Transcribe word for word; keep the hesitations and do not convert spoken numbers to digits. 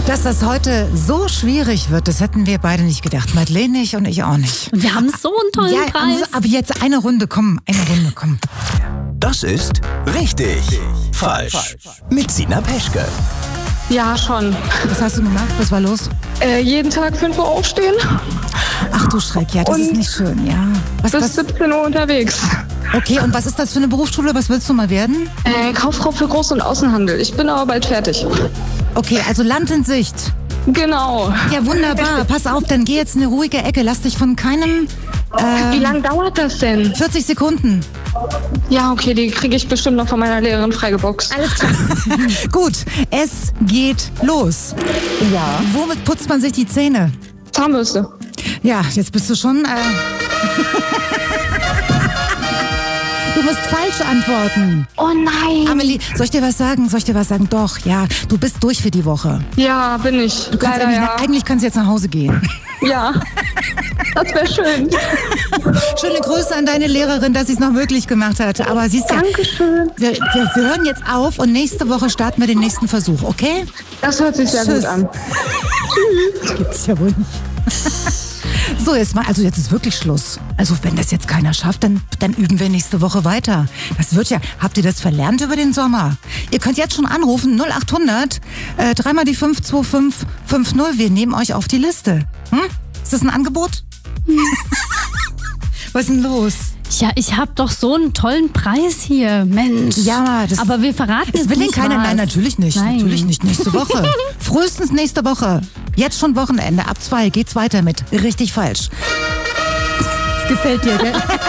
Dass das heute so schwierig wird, das hätten wir beide nicht gedacht. Madeleine nicht und ich auch nicht. Und wir haben so einen tollen ja, Preis. Aber jetzt eine Runde, komm, eine Runde, komm. Das ist richtig falsch. Mit Sina Peschke. Ja, schon. Was hast du gemacht? Was war los? Äh, jeden Tag fünf Uhr aufstehen, Ach du Schreck, ja, das Und ist nicht schön, ja. Was, bis was, siebzehn Uhr unterwegs. okay, und was ist das für eine Berufsschule? Was willst du mal werden? Äh, Kauffrau für Groß- und Außenhandel. Ich bin aber bald fertig. Okay, also Land in Sicht. Genau. Ja, wunderbar. Pass auf, dann geh jetzt in eine ruhige Ecke. Lass dich von keinem... Wie lange dauert das denn? vierzig Sekunden. Ja, okay, die kriege ich bestimmt noch von meiner Lehrerin freigeboxt. Alles klar. Gut, es geht los. Ja. Womit putzt man sich die Zähne? Zahnbürste. Ja, jetzt bist du schon... Äh Du musst falsch antworten. Oh nein. Amelie, soll ich dir was sagen? Soll ich dir was sagen? Doch, ja, du bist durch für die Woche. Ja, bin ich. Du kannst Leider, eigentlich, ja. eigentlich kannst du jetzt nach Hause gehen. Ja, das wäre schön. Schöne Grüße an deine Lehrerin, dass sie es noch möglich gemacht hat. Aber siehst du, Dankeschön. wir, wir, wir hören jetzt auf und nächste Woche starten wir den nächsten Versuch, okay? Das hört sich sehr Tschüss. gut an. Gibt's ja wohl nicht. So, jetzt mal, also jetzt ist wirklich Schluss. Also wenn das jetzt keiner schafft, dann, dann üben wir nächste Woche weiter. Das wird ja, habt ihr das verlernt über den Sommer? Ihr könnt jetzt schon anrufen, null acht hundert, äh, dreimal die fünf zwei fünf fünf null. Wir nehmen euch auf die Liste. Hm? Ist das ein Angebot? Was ist denn los? Ja, ich habe doch so einen tollen Preis hier, Mensch. Ja, das... Aber wir verraten Es jetzt will ihn nicht keiner. was. Nein, natürlich nicht. Nein. Natürlich nicht. Nächste Woche. Frühestens nächste Woche. Jetzt schon Wochenende. Ab zwei geht's weiter mit Richtig Falsch. Das gefällt dir, gell?